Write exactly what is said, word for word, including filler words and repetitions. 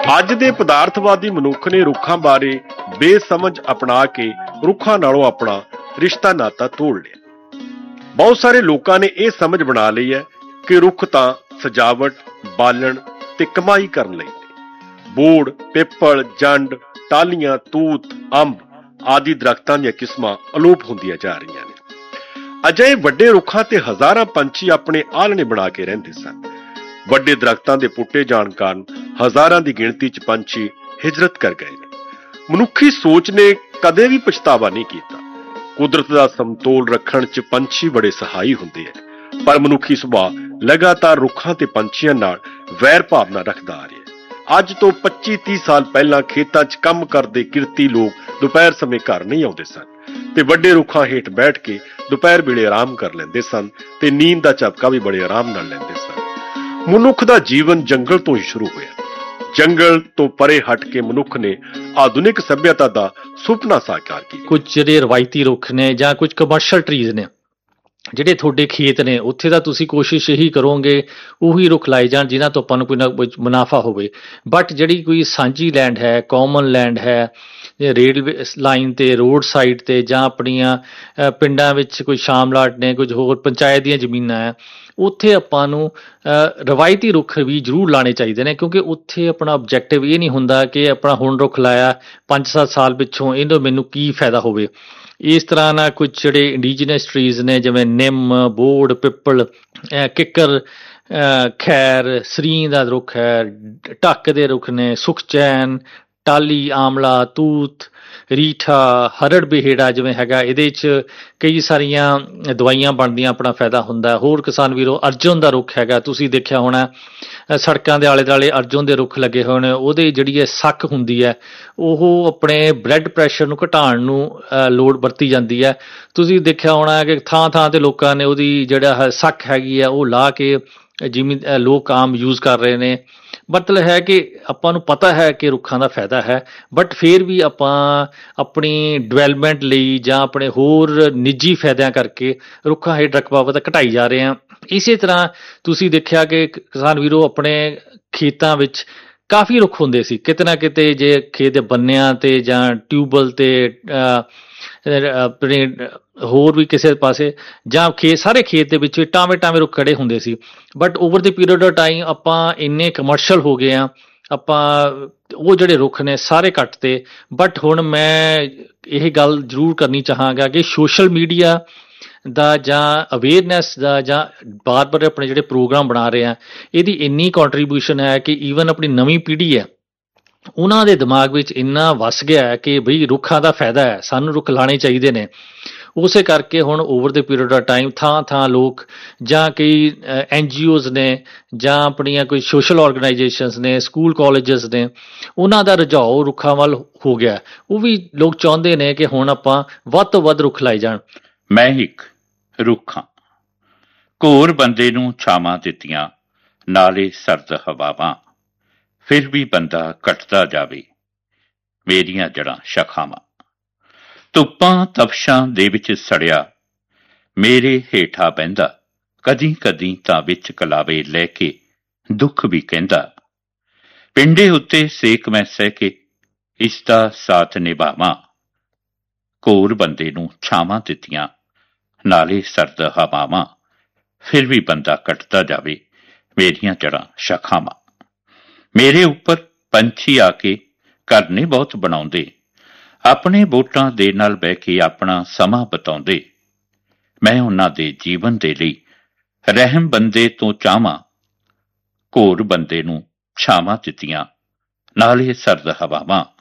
ਅੱਜ ਦੇ ਪਦਾਰਥਵਾਦੀ ਮਨੁੱਖ ਨੇ ਰੁੱਖਾਂ ਬਾਰੇ ਬੇਸਮਝ ਅਪਣਾ ਕੇ ਰੁੱਖਾਂ ਨਾਲੋਂ ਆਪਣਾ ਰਿਸ਼ਤਾ ਨਾਤਾ ਤੋੜ ਲਿਆ। ਬਹੁਤ ਸਾਰੇ ਲੋਕਾਂ ਨੇ ਇਹ ਸਮਝ ਬਣਾ ਲਈ ਹੈ ਕਿ ਰੁੱਖ ਤਾਂ ਸਜਾਵਟ, ਬਾਲਣ ਤੇ ਕਮਾਈ ਕਰਨ ਲਈ ਨੇ। ਬੋੜ, ਪਿੱਪਲ, ਜੰਡ, ਟਾਹਲੀਆਂ, ਤੂਤ, ਅੰਬ ਆਦਿ ਦਰਖਤਾਂ ਦੀਆਂ ਕਿਸਮਾਂ ਅਲੋਪ ਹੁੰਦੀਆਂ ਜਾ ਰਹੀਆਂ ਨੇ। ਅਜਿਹੇ ਵੱਡੇ ਰੁੱਖਾਂ ਤੇ ਹਜ਼ਾਰਾਂ ਪੰਛੀ ਆਪਣੇ ਆਲਣੇ ਬਣਾ ਕੇ ਰਹਿੰਦੇ ਸਨ। ਵੱਡੇ ਦਰਖਤਾਂ ਦੇ ਪੁੱਟੇ ਜਾਣ ਕਾਰਨ ਹਜ਼ਾਰਾਂ ਦੀ ਗਿਣਤੀ 'ਚ ਪੰਛੀ ਹਿਜਰਤ ਕਰ ਗਏ ਨੇ। ਮਨੁੱਖੀ ਸੋਚ ਨੇ ਕਦੇ ਵੀ ਪਛਤਾਵਾ ਨਹੀਂ ਕੀਤਾ। ਕੁਦਰਤ ਦਾ ਸਮਤੋਲ ਰੱਖਣ 'ਚ ਪੰਛੀ ਬੜੇ ਸਹਾਈ ਹੁੰਦੇ ਹੈ, ਪਰ ਮਨੁੱਖੀ ਸੁਭਾਅ ਲਗਾਤਾਰ ਰੁੱਖਾਂ ਤੇ ਪੰਛੀਆਂ ਨਾਲ ਵੈਰ ਭਾਵਨਾ ਰੱਖਦਾ ਆ ਰਿਹਾ ਹੈ। ਅੱਜ ਤੋਂ ਪੱਚੀ ਤੀਹ ਸਾਲ ਪਹਿਲਾਂ ਖੇਤਾਂ 'ਚ ਕੰਮ ਕਰਦੇ ਕਿਰਤੀ ਲੋਕ ਦੁਪਹਿਰ ਸਮੇਂ ਘਰ ਨਹੀਂ ਆਉਂਦੇ ਸਨ ਤੇ ਵੱਡੇ ਰੁੱਖਾਂ ਹੇਠ ਬੈਠ ਕੇ ਦੁਪਹਿਰ ਵੇਲੇ ਆਰਾਮ ਕਰ ਲੈਂਦੇ ਸਨ ਤੇ ਨੀਂਦ ਦਾ ਝਪਕਾ ਵੀ ਬੜੇ ਆਰਾਮ ਨਾਲ ਲੈਂਦੇ ਸਨ। ਮਨੁੱਖ ਦਾ ਜੀਵਨ ਜੰਗਲ ਤੋਂ ਹੀ ਸ਼ੁਰੂ ਹੋਇਆ। ਜੰਗਲ ਤੋਂ ਪਰੇ ਹਟ ਕੇ ਮਨੁੱਖ ਨੇ ਆਧੁਨਿਕ ਸੱਭਿਅਤਾ ਦਾ ਸੁਪਨਾ ਸਾਕਾਰ ਕੀਤਾ। ਕੁਝ ਜਿਹੜੇ ਰਵਾਇਤੀ ਰੁੱਖ ਨੇ ਜਾਂ ਕੁਝ ਕਮਰਸ਼ੀਅਲ ਟਰੀਜ਼ ਨੇ, ਜਿਹੜੇ ਤੁਹਾਡੇ ਖੇਤ ਨੇ, ਉੱਥੇ ਤਾਂ ਤੁਸੀਂ ਕੋਸ਼ਿਸ਼ ਇਹੀ ਕਰੋਗੇ ਉਹੀ ਰੁੱਖ ਲਾਏ ਜਾਣ ਜਿਨ੍ਹਾਂ ਤੋਂ ਆਪਾਂ ਨੂੰ ਕੋਈ ਨਾ ਕੋਈ ਮੁਨਾਫਾ ਹੋਵੇ। ਬਟ ਜਿਹੜੀ ਕੋਈ ਸਾਂਝੀ ਲੈਂਡ ਹੈ, ਕਾਮਨ ਲੈਂਡ ਹੈ, ਰੇਲਵੇ ਲਾਈਨ ਤੇ, ਰੋਡ ਸਾਈਡ ਤੇ, ਜਾਂ ਆਪਣੀਆਂ ਪਿੰਡਾਂ ਵਿੱਚ ਕੋਈ ਸ਼ਾਮਲਾਟ ਨੇ, ਕੁਝ ਹੋਰ ਪੰਚਾਇਤ ਦੀਆਂ ਜ਼ਮੀਨਾਂ ਹੈ, ਉੱਥੇ ਆਪਾਂ ਨੂੰ ਰਵਾਇਤੀ ਰੁੱਖ ਵੀ ਜ਼ਰੂਰ ਲਾਣੇ ਚਾਹੀਦੇ ਨੇ, ਕਿਉਂਕਿ ਉੱਥੇ ਆਪਣਾ ਆਬਜੈਕਟਿਵ ਇਹ ਨਹੀਂ ਹੁੰਦਾ ਕਿ ਆਪਣਾ ਹੁਣ ਰੁੱਖ ਲਾਇਆ ਪੰਜ ਸੱਤ ਸਾਲ ਪਿੱਛੋਂ ਇਹਨੂੰ ਮੈਨੂੰ ਕੀ ਫਾਇਦਾ ਹੋਵੇ। ਇਸ ਤਰ੍ਹਾਂ ਨਾਲ ਕੁਝ ਜਿਹੜੇ ਇੰਡੀਜੀਨਸ ਟਰੀਜ਼ ਨੇ ਜਿਵੇਂ ਨਿੰਮ, ਬੋੜ, ਪਿੱਪਲ, ਕਿੱਕਰ, ਖੈਰ, ਸਰੀਂ ਦਾ ਰੁੱਖ ਹੈ, ਢੱਕ ਦੇ ਰੁੱਖ ਨੇ, ਸੁਖਚੈਨ, ਟਾਹਲੀ, ਆਮਲਾ, ਤੂਤ, ਰੀਠਾ, ਹਰੜ ਬਿਹੇੜਾ ਜਿਵੇਂ ਹੈਗਾ, ਇਹਦੇ 'ਚ ਕਈ ਸਾਰੀਆਂ ਦਵਾਈਆਂ ਬਣਦੀਆਂ, ਆਪਣਾ ਫਾਇਦਾ ਹੁੰਦਾ। ਹੋਰ ਕਿਸਾਨ ਵੀਰੋ, ਅਰਜੁਨ ਦਾ ਰੁੱਖ ਹੈਗਾ, ਤੁਸੀਂ ਦੇਖਿਆ ਹੋਣਾ ਸੜਕਾਂ ਦੇ ਆਲੇ ਦੁਆਲੇ ਅਰਜੁਨ ਦੇ ਰੁੱਖ ਲੱਗੇ ਹੋਏ ਨੇ। ਉਹਦੇ ਜਿਹੜੀ ਇਹ ਸੱਕ ਹੁੰਦੀ ਹੈ ਉਹ ਆਪਣੇ ਬਲੱਡ ਪ੍ਰੈਸ਼ਰ ਨੂੰ ਘਟਾਉਣ ਨੂੰ ਲੋੜ ਵਰਤੀ ਜਾਂਦੀ ਹੈ। ਤੁਸੀਂ ਦੇਖਿਆ ਹੋਣਾ ਕਿ ਥਾਂ ਥਾਂ ਤੇ ਲੋਕਾਂ ਨੇ ਉਹਦੀ ਜਿਹੜਾ ਸੱਕ ਹੈਗੀ ਆ ਉਹ ਲਾ ਕੇ ਜਿਵੇਂ ਲੋਕ ਆਮ ਯੂਜ਼ ਕਰ ਰਹੇ ਨੇ। ਮਤਲਬ ਹੈ ਕਿ ਆਪਾਂ ਨੂੰ ਪਤਾ ਹੈ ਕਿ ਰੁੱਖਾਂ ਦਾ ਫਾਇਦਾ ਹੈ, ਬਟ ਫਿਰ ਵੀ ਆਪਾਂ ਆਪਣੀ ਡਿਵੈਲਪਮੈਂਟ ਲਈ ਜਾਂ ਆਪਣੇ ਹੋਰ ਨਿੱਜੀ ਫਾਇਦਿਆਂ ਕਰਕੇ ਰੁੱਖਾਂ ਹੇਠ ਰਕਬਾ ਘਟਾਈ ਜਾ ਰਹੇ ਹਾਂ। ਇਸੇ ਤਰ੍ਹਾਂ ਤੁਸੀਂ ਦੇਖਿਆ ਕਿ ਕਿਸਾਨ ਵੀਰੋ ਆਪਣੇ ਖੇਤਾਂ ਵਿੱਚ ਕਾਫੀ ਰੁੱਖ ਹੁੰਦੇ ਸੀ। ਕਿਤੇ ਨਾ ਕਿਤੇ ਜੇ ਖੇਤ ਦੇ ਬੰਨਿਆਂ ਤੇ ਜਾਂ ਟਿਊਬਵੈੱਲ ਤੇ ਆਪਣੇ ਹੋਰ ਵੀ ਕਿਸੇ ਪਾਸੇ ਜਾਂ ਖੇਤ ਸਾਰੇ ਖੇਤ ਦੇ ਵਿੱਚ ਟਾਵੇਂ ਟਾਵੇਂ ਰੁੱਖ ਖੜੇ ਹੁੰਦੇ ਸੀ। But over the period of time ਆਪਾਂ ਇੰਨੇ ਕਮਰਸ਼ੀਅਲ ਹੋ ਗਏ ਹਾਂ, ਆਪਾਂ ਉਹ ਜਿਹੜੇ ਰੁੱਖ ਨੇ ਸਾਰੇ ਕੱਟ ਤੇ। ਬਟ ਹੁਣ ਮੈਂ ਇਹ ਗੱਲ ਜ਼ਰੂਰ ਕਰਨੀ ਚਾਹਾਂਗਾ ਕਿ ਸੋਸ਼ਲ ਮੀਡੀਆ ਦਾ ਜਾਂ ਅਵੇਅਰਨੈਸ ਦਾ ਜਾਂ ਬਾਰ ਬਾਰ ਆਪਣੇ ਜਿਹੜੇ ਪ੍ਰੋਗਰਾਮ ਬਣਾ ਰਹੇ ਆ, ਇਹਦੀ ਇੰਨੀ ਕੰਟਰੀਬਿਊਸ਼ਨ ਹੈ ਕਿ ਈਵਨ ਆਪਣੀ ਨਵੀਂ ਪੀੜ੍ਹੀ ਹੈ ਉਹਨਾਂ ਦੇ ਦਿਮਾਗ ਵਿੱਚ ਇੰਨਾ ਵਸ ਗਿਆ ਹੈ ਕਿ ਬਈ ਰੁੱਖਾਂ ਦਾ ਫਾਇਦਾ ਹੈ, ਸਾਨੂੰ ਰੁੱਖ ਲਾਣੇ ਚਾਹੀਦੇ ਨੇ। ਉਸੇ ਕਰਕੇ ਹੁਣ ਓਵਰ ਦੇ ਪੀਰੀਅਡ ਆਫ ਟਾਈਮ ਥਾਂ ਥਾਂ ਲੋਕ ਜਾਂ ਕਈ ਐਨ ਜੀ ਓਜ਼ ਨੇ ਜਾਂ ਆਪਣੀਆਂ ਕੋਈ ਸੋਸ਼ਲ ਆਰਗੇਨਾਈਜੇਸ਼ਨਸ ਨੇ, ਸਕੂਲ ਕਾਲਜਸ ਨੇ, ਉਹਨਾਂ ਦਾ ਰੁਝਾਓ ਰੁੱਖਾਂ ਵੱਲ ਹੋ ਗਿਆ। ਉਹ ਵੀ ਲੋਕ ਚਾਹੁੰਦੇ ਨੇ ਕਿ ਹੁਣ ਆਪਾਂ ਵੱਧ ਤੋਂ ਵੱਧ ਰੁੱਖ ਲਾਏ ਜਾਣ। ਮੈਂ ਇੱਕ ਰੁੱਖਾਂ ਘੋਰ ਬੰਦੇ ਨੂੰ ਛਾਵਾਂ ਦਿੱਤੀਆਂ, ਨਾਲੇ ਸਰਦ ਹਵਾਵਾਂ, ਫਿਰ ਵੀ ਬੰਦਾ ਘਟਦਾ ਜਾਵੇ, ਮੇਰੀਆਂ ਜੜ੍ਹਾਂ ਸ਼ਾਖਾਵਾਂ। ਧੁੱਪਾਂ ਤਪਸ਼ਾਂ ਦੇ ਵਿੱਚ ਸੜਿਆ, ਮੇਰੇ ਹੇਠਾਂ ਬਹਿੰਦਾ, ਕਦੀ ਕਦੀ ਤਾਂ ਵਿੱਚ ਕਲਾਵੇ ਲੈ ਕੇ ਦੁੱਖ ਵੀ ਕਹਿੰਦਾ। ਪਿੰਡੇ ਉੱਤੇ ਸੇਕ ਮੈਂ ਸਹਿ ਕੇ ਇਸ ਦਾ ਸਾਥ ਨਿਭਾਵਾਂ, ਘੋਰ ਬੰਦੇ ਨੂੰ ਛਾਵਾਂ ਦਿੱਤੀਆਂ, ਨਾਲੇ ਸਰਦ ਹਵਾਵਾਂ, ਫਿਰ ਵੀ ਬੰਦਾ ਘਟਦਾ ਜਾਵੇ, ਮੇਰੀਆਂ ਜੜ੍ਹਾਂ ਸ਼ਾਖਾਵਾਂ। ਮੇਰੇ ਉੱਪਰ ਪੰਛੀ ਆ ਕੇ ਘਰ ਨਹੀਂ ਬਹੁਤ ਬਣਾਉਂਦੇ, ਆਪਣੇ ਬੋਟਾਂ ਦੇ ਨਾਲ ਬਹਿ ਕੇ ਆਪਣਾ ਸਮਾਂ ਬਿਤਾਉਂਦੇ। ਮੈਂ ਉਹਨਾਂ ਦੇ ਜੀਵਨ ਦੇ ਲਈ ਰਹਿਮ ਬੰਦੇ ਤੋਂ ਚਾਹਵਾਂ, ਘੋਰ ਬੰਦੇ ਨੂੰ ਛਾਵਾਂ ਦਿੱਤੀਆਂ, ਨਾਲੇ ਸਰਦ ਹਵਾਵਾਂ,